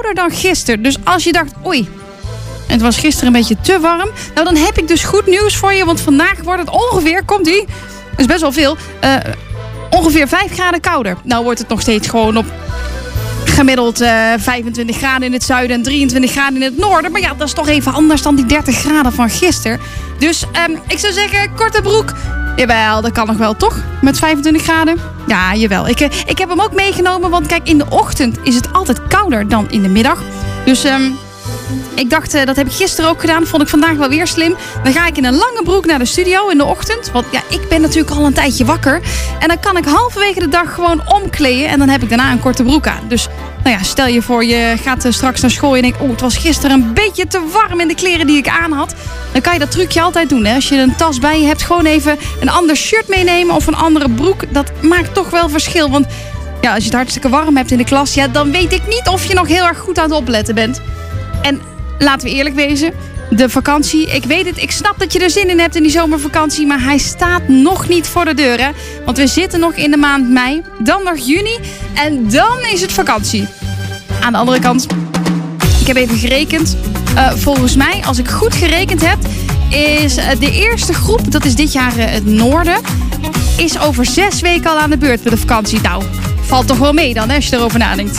kouder dan gisteren. Dus als je dacht, oei, het was gisteren een beetje te warm. Nou, dan heb ik dus goed nieuws voor je. Want vandaag wordt het ongeveer, komt-ie, dat is best wel veel, ongeveer 5 graden kouder. Nou wordt het nog steeds gewoon op gemiddeld 25 graden in het zuiden en 23 graden in het noorden. Maar ja, dat is toch even anders dan die 30 graden van gisteren. Dus ik zou zeggen, korte broek. Jawel, dat kan nog wel, toch? Met 25 graden? Ja, jawel. Ik heb hem ook meegenomen, want kijk, in de ochtend is het altijd kouder dan in de middag. Dus ik dacht, dat heb ik gisteren ook gedaan. Vond ik vandaag wel weer slim. Dan ga ik in een lange broek naar de studio in de ochtend. Want ja, ik ben natuurlijk al een tijdje wakker. En dan kan ik halverwege de dag gewoon omkleden. En dan heb ik daarna een korte broek aan. Dus nou ja, stel je voor, je gaat straks naar school en je denkt, oh, het was gisteren een beetje te warm in de kleren die ik aan had. Dan kan je dat trucje altijd doen. Hè? Als je een tas bij je hebt, gewoon even een ander shirt meenemen of een andere broek. Dat maakt toch wel verschil. Want ja, als je het hartstikke warm hebt in de klas, ja, dan weet ik niet of je nog heel erg goed aan het opletten bent. En laten we eerlijk wezen, de vakantie, ik weet het, ik snap dat je er zin in hebt in die zomervakantie, maar hij staat nog niet voor de deur, hè? Want we zitten nog in de maand mei, dan nog juni en dan is het vakantie. Aan de andere kant, ik heb even gerekend. Volgens mij, als ik goed gerekend heb, is de eerste groep, dat is dit jaar het noorden, is over 6 weken al aan de beurt met de vakantie. Nou, valt toch wel mee dan, hè, als je erover nadenkt.